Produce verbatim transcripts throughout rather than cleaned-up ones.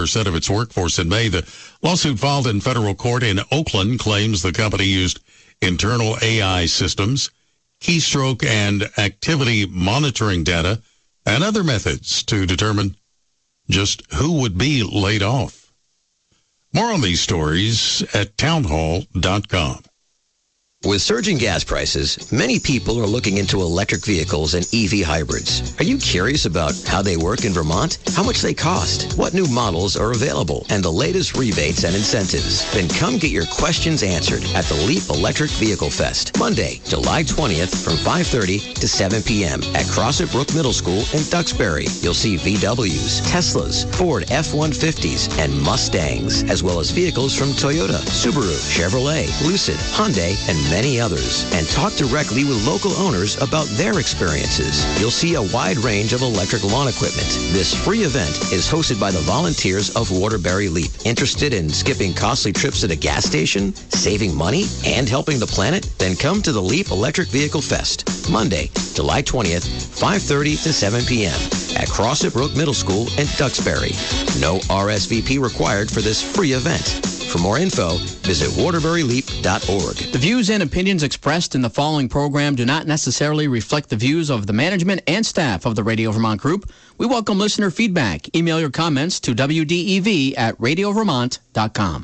percent of its workforce in May. The lawsuit filed in federal court in Oakland claims the company used internal A I systems, keystroke and activity monitoring data, and other methods to determine just who would be laid off. More on these stories at townhall dot com. With surging gas prices, many people are looking into electric vehicles and E V hybrids. Are you curious about how they work in Vermont? How much they cost? What new models are available? And the latest rebates and incentives? Then come get your questions answered at the Leap Electric Vehicle Fest, Monday, July twentieth from five thirty to seven p.m. at Crossett Brook Middle School in Duxbury. You'll see V Ws, Teslas, Ford F one fifties, and Mustangs, as well as vehicles from Toyota, Subaru, Chevrolet, Lucid, Hyundai, and many others, and talk directly with local owners about their experiences. You'll see a wide range of electric lawn equipment. This free event is hosted by the volunteers of Waterbury Leap. Interested in skipping costly trips at a gas station, saving money, and helping the planet? Then come to the Leap Electric Vehicle Fest, Monday, July twentieth, five thirty to seven p.m. at Crossett Brook Middle School in Duxbury. No R S V P required for this free event. For more info, visit waterbury leap dot org. The views and opinions expressed in the following program do not necessarily reflect the views of the management and staff of the Radio Vermont Group. We welcome listener feedback. Email your comments to W D E V at radio vermont dot com.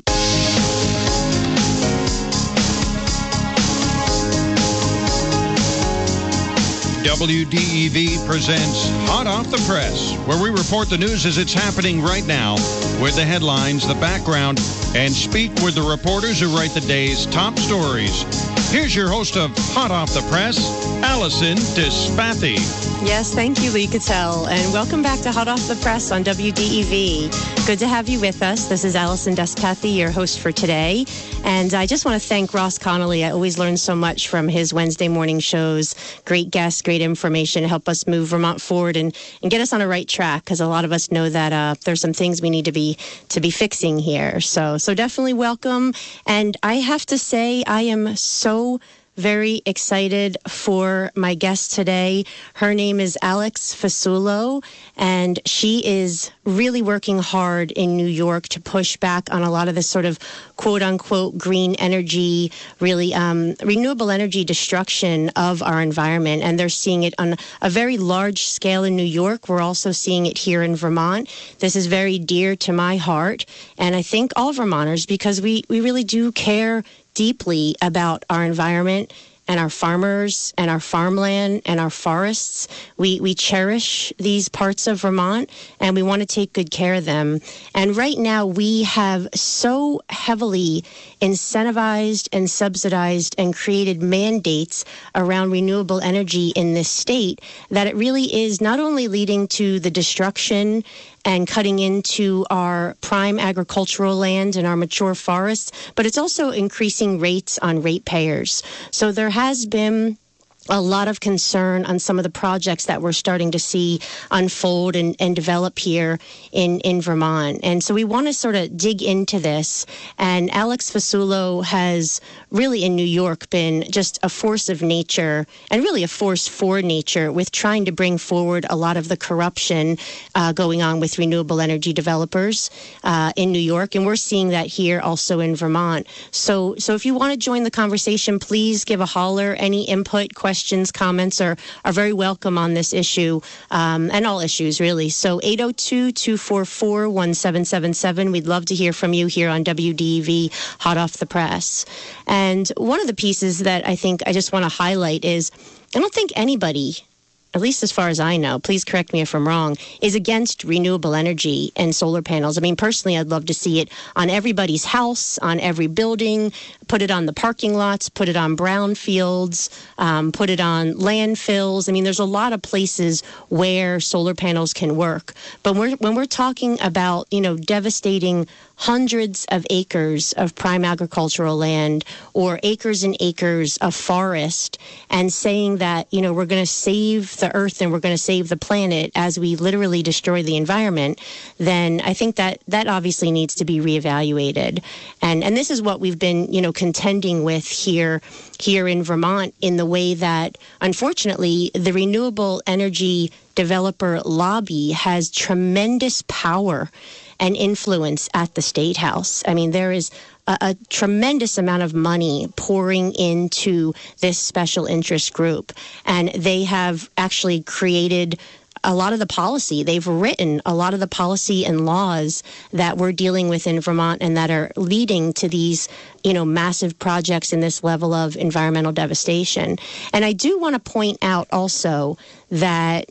W D E V presents Hot Off the Press, where we report the news as it's happening right now with the headlines, the background, and speak with the reporters who write the day's top stories. Here's your host of Hot Off the Press, Allison Dispathy. Yes, thank you, Lee Cattell, and welcome back to Hot Off the Press on W D E V. Good to have you with us. This is Allison Dispathy, your host for today, and I just want to thank Ross Connolly. I always learn so much from his Wednesday morning shows. Great guests, great information, help us move Vermont forward and, and get us on a right track, because a lot of us know that uh, there's some things we need to be to be fixing here. So, so definitely welcome, and I have to say I am so very excited for my guest today. Her name is Alex Fasullo, and she is really working hard in New York to push back on a lot of this sort of quote-unquote green energy, really um, renewable energy destruction of our environment. And they're seeing it on a very large scale in New York. We're also seeing it here in Vermont. This is very dear to my heart, and I think all Vermonters, because we, we really do care deeply about our environment and our farmers and our farmland and our forests. We we cherish these parts of Vermont, and we want to take good care of them. And right now we have so heavily incentivized and subsidized and created mandates around renewable energy in this state that it really is not only leading to the destruction and cutting into our prime agricultural land and our mature forests, but it's also increasing rates on ratepayers. So there has been a lot of concern on some of the projects that we're starting to see unfold and, and develop here in, in Vermont. And so we want to sort of dig into this. And Alex Fasullo has really in New York been just a force of nature, and really a force for nature, with trying to bring forward a lot of the corruption uh, going on with renewable energy developers uh, in New York. And we're seeing that here also in Vermont. So, so if you want to join the conversation, please give a holler. Any input, questions, Questions, comments are, are very welcome on this issue, um, and all issues, really. So eight oh two, two four four, one seven seven seven. We'd love to hear from you here on W D E V, Hot Off the Press. And one of the pieces that I think I just want to highlight is I don't think anybody, at least as far as I know, please correct me if I'm wrong, is against renewable energy and solar panels. I mean, personally, I'd love to see it on everybody's house, on every building, put it on the parking lots, put it on brownfields, um, put it on landfills. I mean, there's a lot of places where solar panels can work. But we're, when we're talking about, you know, devastating hundreds of acres of prime agricultural land or acres and acres of forest, and saying that, you know, we're going to save the earth and we're going to save the planet as we literally destroy the environment, then I think that that obviously needs to be reevaluated. And and this is what we've been, you know, contending with here here in Vermont, in the way that, unfortunately, the renewable energy developer lobby has tremendous power. and influence at the State House. I mean, there is a, a tremendous amount of money pouring into this special interest group, and they have actually created a lot of the policy. They've written a lot of the policy and laws that we're dealing with in Vermont and that are leading to these, you know, massive projects and this level of environmental devastation. And I do want to point out also that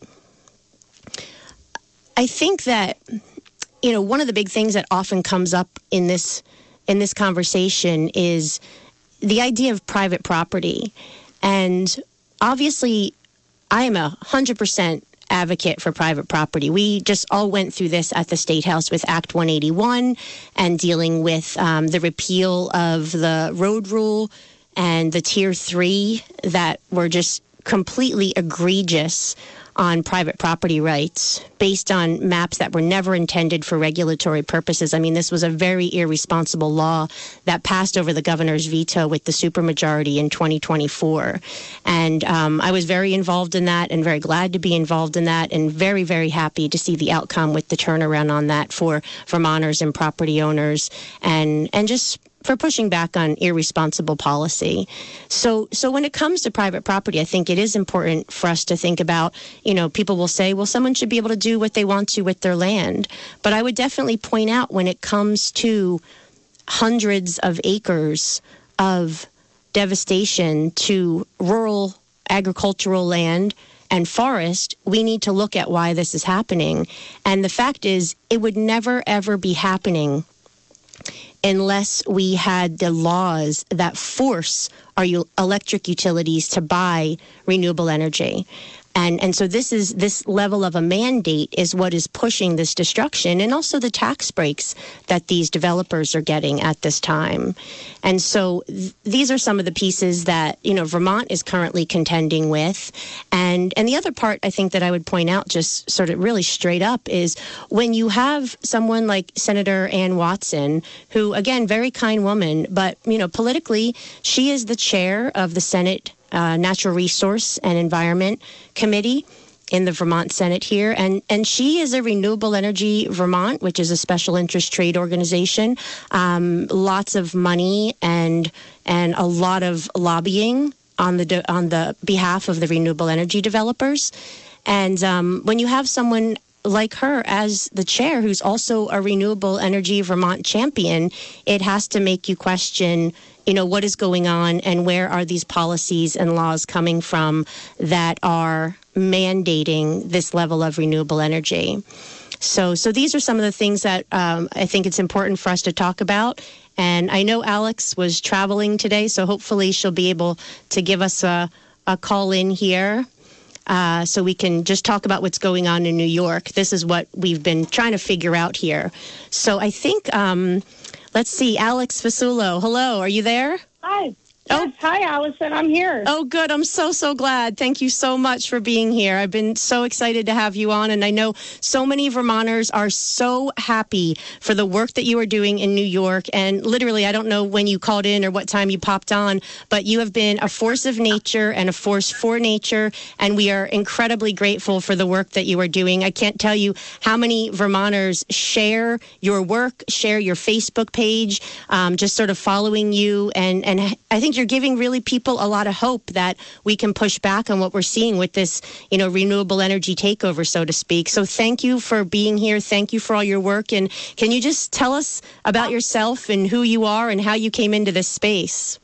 I think that, you know, one of the big things that often comes up in this in this conversation is the idea of private property. And obviously, I am a hundred percent advocate for private property. We just all went through this at the State House with Act one eighty-one and dealing with um, the repeal of the road rule and the tier three that were just completely egregious on private property rights based on maps that were never intended for regulatory purposes. I mean, this was a very irresponsible law that passed over the governor's veto with the supermajority in twenty twenty-four. And um, I was very involved in that and very glad to be involved in that and very, very happy to see the outcome with the turnaround on that for Vermonters and property owners and, and just for pushing back on irresponsible policy. So so when it comes to private property, I think it is important for us to think about, you know, people will say, well, someone should be able to do what they want to with their land. But I would definitely point out when it comes to hundreds of acres of devastation to rural agricultural land and forest, we need to look at why this is happening. And the fact is, it would never, ever be happening unless we had the laws that force our u- electric utilities to buy renewable energy. And and so this is this level of a mandate is what is pushing this destruction, and also the tax breaks that these developers are getting at this time. And so th- these are some of the pieces that, you know, Vermont is currently contending with. And and the other part I think that I would point out just sort of really straight up is when you have someone like Senator Ann Watson, who, again, very kind woman, but, you know, politically, she is the chair of the Senate Uh, Natural Resource and Environment Committee in the Vermont Senate here. And, and she is a Renewable Energy Vermont, which is a special interest trade organization. Um, lots of money and and a lot of lobbying on the de- on the behalf of the renewable energy developers. And um, when you have someone like her as the chair, who's also a Renewable Energy Vermont champion, it has to make you question, you know, what is going on and where are these policies and laws coming from that are mandating this level of renewable energy. So, so these are some of the things that um, I think it's important for us to talk about. And I know Alex was traveling today, so hopefully she'll be able to give us a, a call in here. Uh, so we can just talk about what's going on in New York. This is what we've been trying to figure out here. So I think, um, let's see, Alex Fasulo. Hello, are you there? Hi. Oh, yes, hi, Allison. I'm here. Oh, good. I'm so, so glad. Thank you so much for being here. I've been so excited to have you on, and I know so many Vermonters are so happy for the work that you are doing in New York. And literally, I don't know when you called in or what time you popped on, but you have been a force of nature and a force for nature, and we are incredibly grateful for the work that you are doing. I can't tell you how many Vermonters share your work, share your Facebook page, um, just sort of following you, and, and I think you're giving really people a lot of hope that we can push back on what we're seeing with this, you know, renewable energy takeover, so to speak. So thank you for being here. Thank you for all your work. And can you just tell us about yourself and who you are and how you came into this space?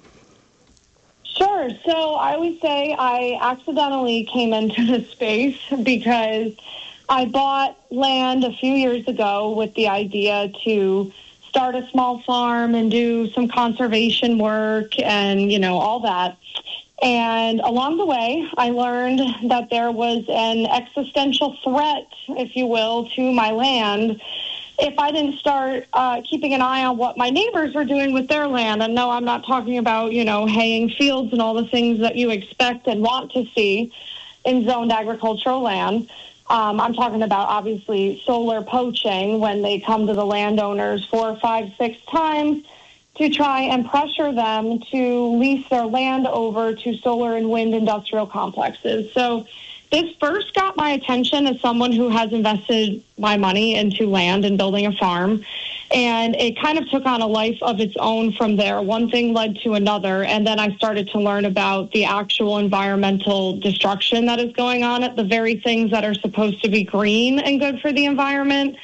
Sure. So I would say I accidentally came into this space because I bought land a few years ago with the idea to start a small farm and do some conservation work and, you know, all that. And along the way, I learned that there was an existential threat, if you will, to my land if I didn't start uh, keeping an eye on what my neighbors were doing with their land. And no, I'm not talking about, you know, haying fields and all the things that you expect and want to see in zoned agricultural land. Um, I'm talking about, obviously, solar poaching when they come to the landowners four, five, six times to try and pressure them to lease their land over to solar and wind industrial complexes. So this first got my attention as someone who has invested my money into land and building a farm. And it kind of took on a life of its own from there. One thing led to another. And then I started to learn about the actual environmental destruction that is going on at the very things that are supposed to be green and good for the environment.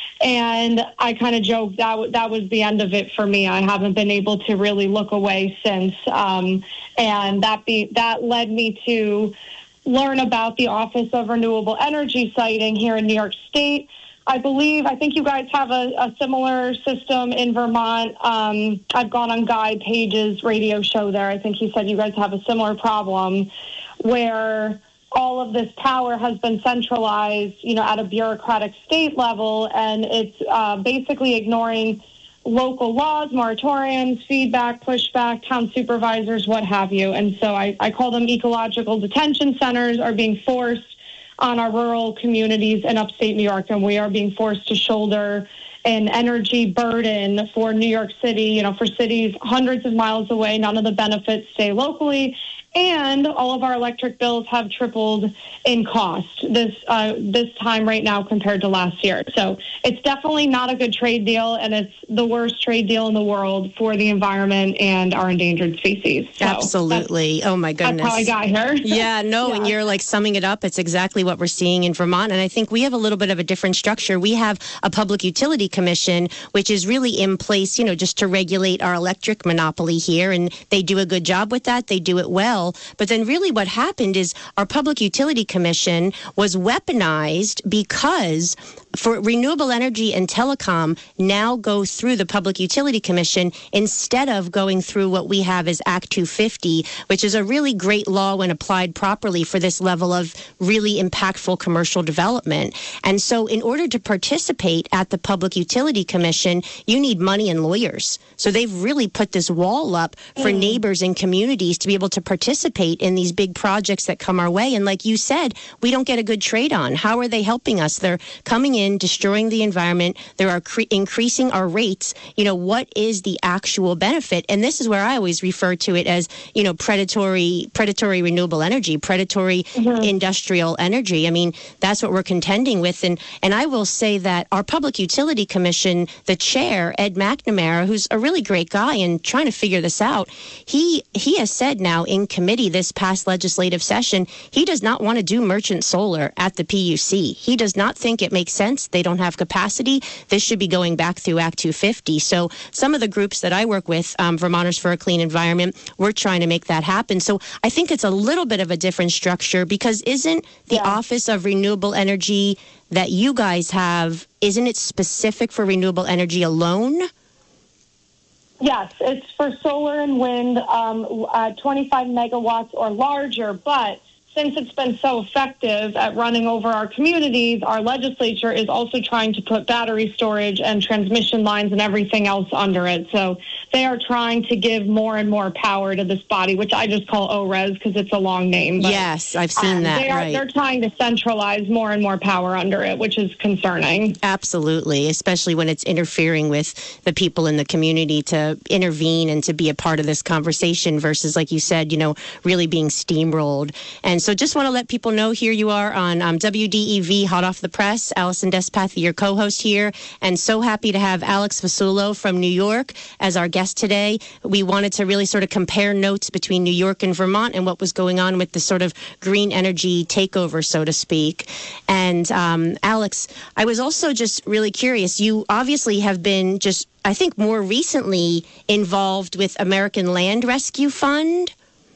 And I kind of joked that w- that was the end of it for me. I haven't been able to really look away since. Um, and that be that led me to learn about the Office of Renewable Energy siting here in New York State. I believe, I think you guys have a, a similar system in Vermont. Um, I've gone on Guy Page's radio show there. I think he said you guys have a similar problem where all of this power has been centralized, you know, at a bureaucratic state level, and it's uh, basically ignoring local laws, moratoriums, feedback, pushback, town supervisors, what have you. And so I, I call them ecological detention centers, are being forced on our rural communities in upstate New York, and we are being forced to shoulder an energy burden for New York City, you know, for cities hundreds of miles away. None of the benefits stay locally, and all of our electric bills have tripled in cost this uh, this time right now compared to last year. So it's definitely not a good trade deal, and it's the worst trade deal in the world for the environment and our endangered species. So Absolutely. Oh, my goodness. That's how I got here. Yeah, no, yeah. And you're like summing it up. It's exactly what we're seeing in Vermont. And I think we have a little bit of a different structure. We have a Public Utility Commission, which is really in place, you know, just to regulate our electric monopoly here. And they do a good job with that. They do it well. But then really what happened is our Public Utility Commission was weaponized because for renewable energy and telecom now go through the Public Utility Commission instead of going through what we have as Act two fifty, which is a really great law when applied properly for this level of really impactful commercial development. And so in order to participate at the Public Utility Commission, you need money and lawyers. So they've really put this wall up for mm. neighbors and communities to be able to participate in these big projects that come our way. And like you said, we don't get a good trade on. How are they helping us? They're coming in, destroying the environment. They are cre- increasing our rates. You know, what is the actual benefit? And this is where I always refer to it as, you know, predatory, predatory renewable energy, predatory mm-hmm. industrial energy. I mean, that's what we're contending with. And, and I will say that our Public Utility Commission, the chair, Ed McNamara, who's a really great guy and trying to figure this out, he, he has said now in committee this past legislative session, he does not want to do merchant solar at the P U C. He does not think it makes sense. They don't have capacity. This should be going back through Act two fifty. So some of the groups that I work with, um, Vermonters for a Clean Environment, we're trying to make that happen. So I think it's a little bit of a different structure because isn't the yeah. Office of Renewable Energy that you guys have, isn't it specific for renewable energy alone? Yes, it's for solar and wind, um, uh, twenty-five megawatts or larger, but since it's been so effective at running over our communities, our legislature is also trying to put battery storage and transmission lines and everything else under it. So they are trying to give more and more power to this body, which I just call O R E S because it's a long name. But, yes, I've seen um, that. They are, right. They're trying to centralize more and more power under it, which is concerning. Absolutely, especially when it's interfering with the people in the community to intervene and to be a part of this conversation versus, like you said, you know, really being steamrolled. And so just want to let people know, here you are on um, W D E V, Hot Off the Press. Allison Despathy, your co-host here, and so happy to have Alex Vasullo from New York as our guest today. We wanted to really sort of compare notes between New York and Vermont and what was going on with the sort of green energy takeover, so to speak. And um, Alex, I was also just really curious. You obviously have been just, I think, more recently involved with American Land Rescue Fund.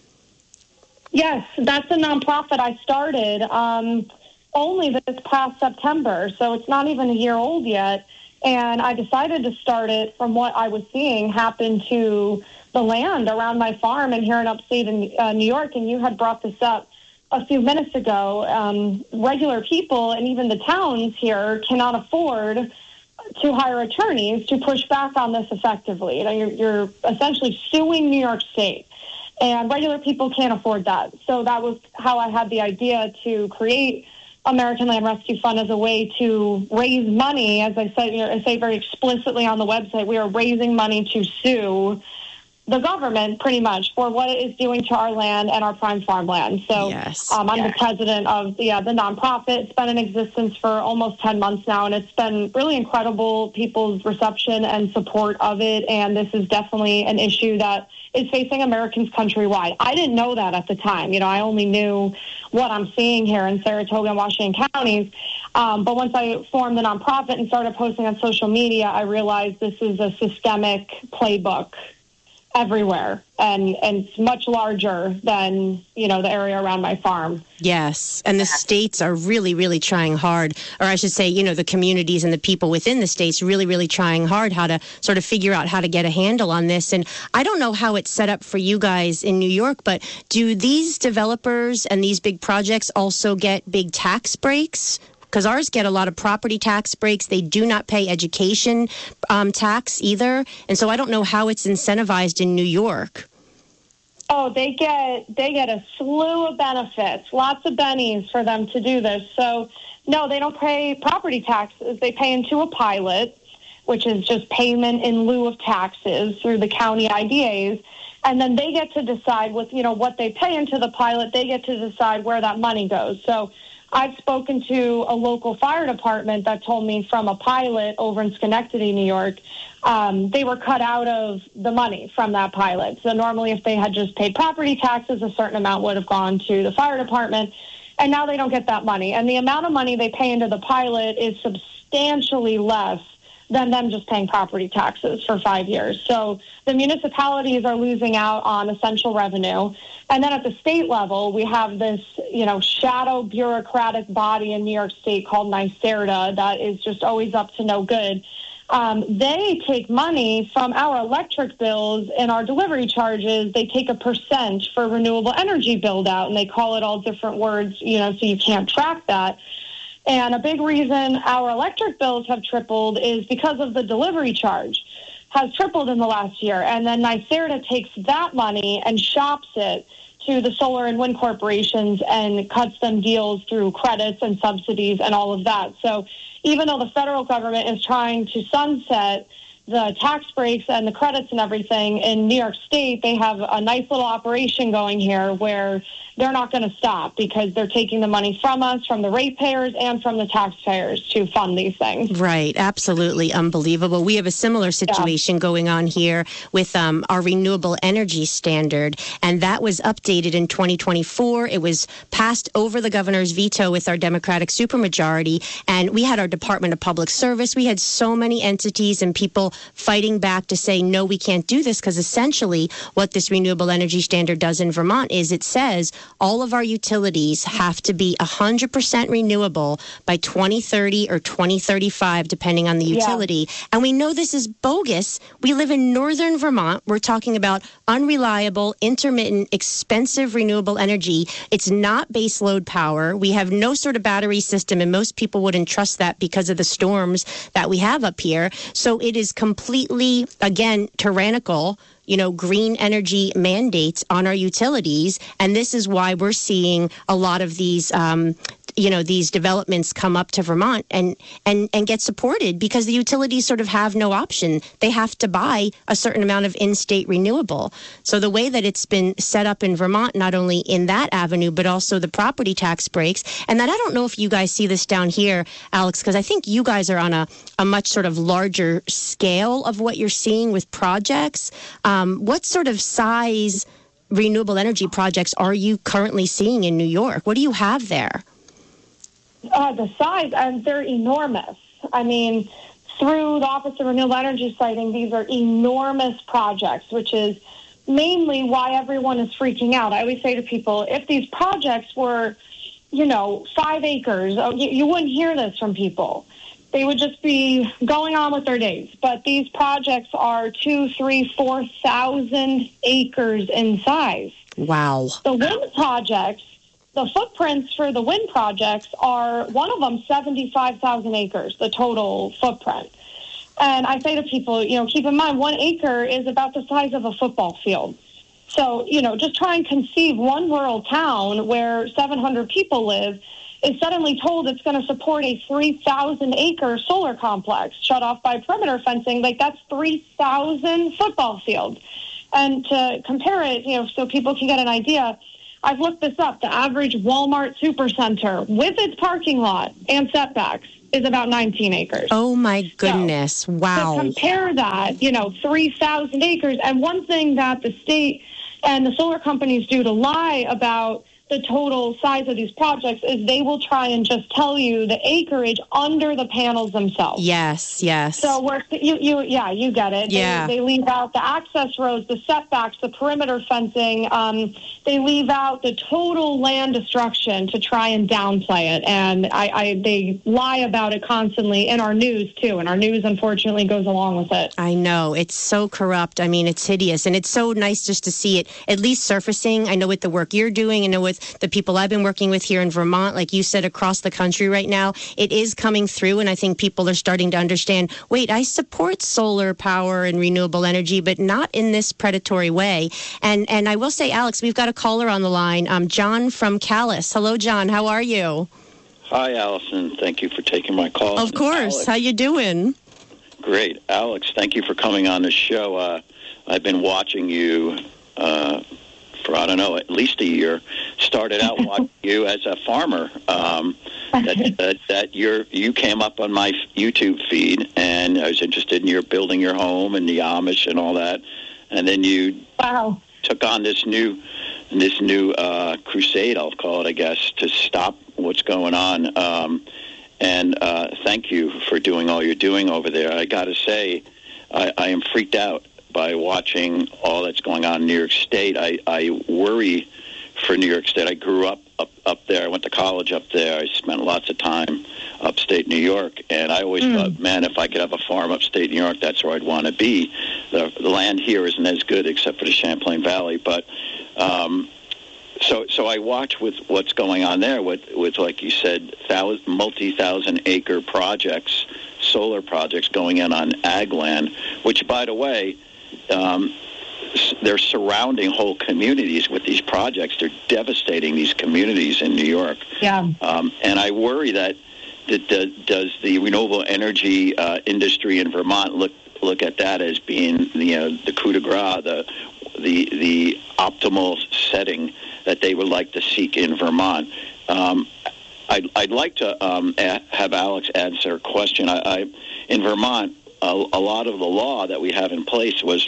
Yes, that's a nonprofit I started um, only this past September, so it's not even a year old yet. And I decided to start it from what I was seeing happen to the land around my farm and here in upstate in, uh, New York. And you had brought this up a few minutes ago. Um, regular people and even the towns here cannot afford to hire attorneys to push back on this effectively. You know, you're, you're essentially suing New York State. And regular people can't afford that. So that was how I had the idea to create American Land Rescue Fund as a way to raise money. As I said, you know, I say very explicitly on the website, we are raising money to sue the government pretty much for what it is doing to our land and our prime farmland. So yes. um, I'm yeah. the president of the, uh, the nonprofit. It's been in existence for almost ten months now, and it's been really incredible, people's reception and support of it. And this is definitely an issue that is facing Americans countrywide. I didn't know that at the time. You know, I only knew what I'm seeing here in Saratoga and Washington counties. Um, but once I formed the nonprofit and started posting on social media, I realized this is a systemic playbook everywhere, and, and it's much larger than, you know, the area around my farm. Yes, and the states are really, really trying hard, or I should say, you know, the communities and the people within the states really, really trying hard how to sort of figure out how to get a handle on this. And I don't know how it's set up for you guys in New York, but do these developers and these big projects also get big tax breaks? Because ours get a lot of property tax breaks. They do not pay education um, tax either. And so I don't know how it's incentivized in New York. Oh, they get they get a slew of benefits, lots of bennies for them to do this. So, no, they don't pay property taxes. They pay into a pilot, which is just payment in lieu of taxes through the county I D As. And then they get to decide with, you know, what they pay into the pilot, they get to decide where that money goes. So I've spoken to a local fire department that told me from a pilot over in Schenectady, New York, um, they were cut out of the money from that pilot. So normally if they had just paid property taxes, a certain amount would have gone to the fire department. And now they don't get that money. And the amount of money they pay into the pilot is substantially less than them just paying property taxes for five years. So the municipalities are losing out on essential revenue. And then at the state level, we have this, you know, shadow bureaucratic body in New York State called NYSERDA that is just always up to no good. Um, they take money from our electric bills and our delivery charges. They take a percent for renewable energy build out, and they call it all different words, you know, so you can't track that. And a big reason our electric bills have tripled is because of the delivery charge has tripled in the last year. And then NYSERDA takes that money and shops it to the solar and wind corporations and cuts them deals through credits and subsidies and all of that. So even though the federal government is trying to sunset the tax breaks and the credits and everything, in New York State, they have a nice little operation going here where they're not going to stop because they're taking the money from us, from the ratepayers, and from the taxpayers to fund these things. Right. Absolutely unbelievable. We have a similar situation yeah. going on here with um, our renewable energy standard, and that was updated in twenty twenty-four. It was passed over the governor's veto with our Democratic supermajority, and we had our Department of Public Service. We had so many entities and people fighting back to say, no, we can't do this, because essentially what this renewable energy standard does in Vermont is it says all of our utilities have to be one hundred percent renewable by twenty thirty or twenty thirty-five, depending on the utility. Yeah. And we know this is bogus. We live in northern Vermont. We're talking about unreliable, intermittent, expensive renewable energy. It's not base load power. We have no sort of battery system, and most people wouldn't trust that because of the storms that we have up here. So it is completely, again, tyrannical, you know, green energy mandates on our utilities. And this is why we're seeing a lot of these, um, you know, these developments come up to Vermont and, and, and get supported because the utilities sort of have no option. They have to buy a certain amount of in-state renewable. So the way that it's been set up in Vermont, not only in that avenue, but also the property tax breaks. And that I don't know if you guys see this down here, Alex, because I think you guys are on a, a much sort of larger scale of what you're seeing with projects. Um, what sort of size renewable energy projects are you currently seeing in New York? What do you have there? Uh, the size, and they're enormous. I mean, through the Office of Renewable Energy Siting, these are enormous projects, which is mainly why everyone is freaking out. I always say to people, if these projects were, you know, five acres, you, you wouldn't hear this from people. They would just be going on with their days. But these projects are two, three, four thousand acres in size. Wow. The wind projects, the footprints for the wind projects are, one of them, seventy-five thousand acres, the total footprint. And I say to people, you know, keep in mind, one acre is about the size of a football field. So, you know, just try and conceive one rural town where seven hundred people live is suddenly told it's going to support a three thousand acre solar complex shut off by perimeter fencing. Like, that's three thousand football fields. And to compare it, you know, so people can get an idea, I've looked this up. The average Walmart supercenter with its parking lot and setbacks is about nineteen acres. Oh, my goodness. So, wow. To compare that, you know, three thousand acres. And one thing that the state and the solar companies do to lie about the total size of these projects is they will try and just tell you the acreage under the panels themselves. Yes, yes. So we're, you, you, yeah, you get it. Yeah. They, they leave out the access roads, the setbacks, the perimeter fencing. Um, they leave out the total land destruction to try and downplay it. And I, I, they lie about it constantly in our news, too. And our news, unfortunately, goes along with it. I know. It's so corrupt. I mean, it's hideous. And it's so nice just to see it at least surfacing. I know with the work you're doing, I know with the people I've been working with here in Vermont, like you said, across the country right now, it is coming through. And I think people are starting to understand, wait, I support solar power and renewable energy, but not in this predatory way. And and I will say, Alex, we've got a caller on the line, um, John from Calais. Hello, John. How are you? Hi, Allison. Thank you for taking my call. Of course. Alex, how you doing? Great. Alex, thank you for coming on the show. Uh, I've been watching you uh, for, I don't know, at least a year. Started out watching you as a farmer. Um, that that, that you're, you came up on my YouTube feed, and I was interested in your building your home and the Amish and all that. And then you wow. took on this new this new uh, crusade, I'll call it, I guess, to stop what's going on. Um, and uh, thank you for doing all you're doing over there. I got to say, I, I am freaked out by watching all that's going on in New York State. I, I worry for New York State. I grew up, up up there. I went to college up there. I spent lots of time upstate New York, and I always mm. thought, man, if I could have a farm upstate New York, that's where I'd want to be. The, the land here isn't as good except for the Champlain Valley, but um, so so I watch with what's going on there with, with like you said, thousand, multi-thousand acre projects, solar projects going in on ag land, which, by the way, um, they're surrounding whole communities with these projects. They're devastating these communities in New York. Yeah. Um, and I worry that, that uh, does the renewable energy uh, industry in Vermont look look at that as being, you know, the coup de grace, the the the optimal setting that they would like to seek in Vermont. Um, I'd, I'd like to um, a- have Alex answer a question. I, I in Vermont, a, a lot of the law that we have in place was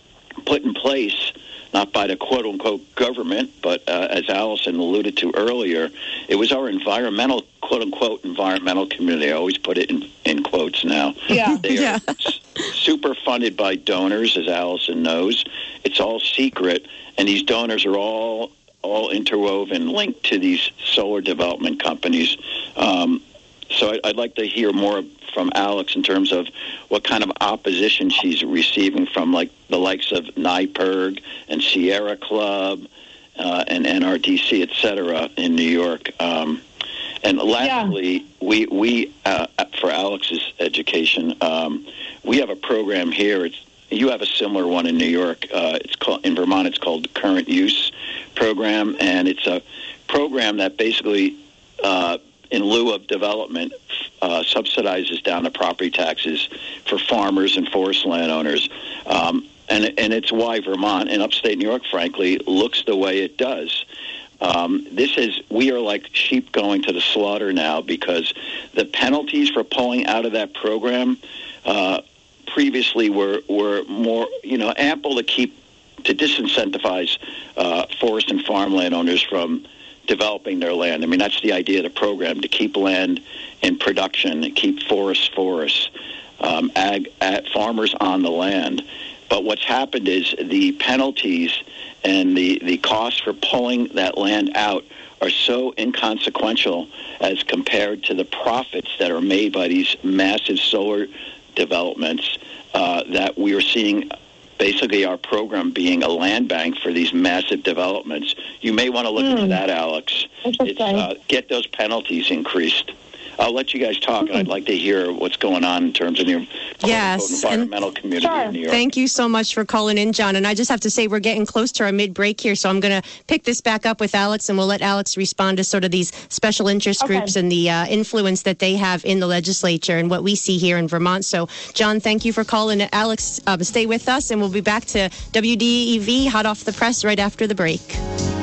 put in place not by the quote-unquote government, but uh, as Allison alluded to earlier, it was our environmental, quote-unquote, environmental community. I always put it in, in quotes now. Yeah. They are Yeah. s- super funded by donors, as Allison knows. It's all secret, and these donors are all all interwoven, linked to these solar development companies. Um, so I, I'd like to hear more from Alex in terms of what kind of opposition she's receiving from, like, the likes of NYPIRG and Sierra Club uh, and N R D C, et cetera, in New York. Um, and lastly, yeah. we, we uh, for Alex's education, um, we have a program here. It's, you have a similar one in New York. Uh, it's called, in Vermont, it's called the Current Use Program, and it's a program that basically, uh, in lieu of development, uh, subsidizes down the property taxes for farmers and forest landowners. Um, and, and it's why Vermont and upstate New York, frankly, looks the way it does. Um, this is, we are like sheep going to the slaughter now, because the penalties for pulling out of that program uh, previously were, were more, you know, ample to keep, to disincentivize uh, forest and farmland owners from developing their land. I mean, that's the idea of the program, to keep land in production and keep forests forests, um, ag, ag, farmers on the land. But what's happened is the penalties and the, the costs for pulling that land out are so inconsequential as compared to the profits that are made by these massive solar developments uh, that we are seeing basically our program being a land bank for these massive developments. You may want to look mm. into that, Alex. It's, uh, get those penalties increased. I'll let you guys talk. Mm-hmm. I'd like to hear what's going on in terms of your yes. environmental and, community sure. in New York. Thank you so much for calling in, John. And I just have to say we're getting close to our mid-break here, so I'm going to pick this back up with Alex, and we'll let Alex respond to sort of these special interest okay. groups and the uh, influence that they have in the legislature and what we see here in Vermont. So, John, thank you for calling. Alex, uh, stay with us, and we'll be back to W D E V Hot Off the Press right after the break.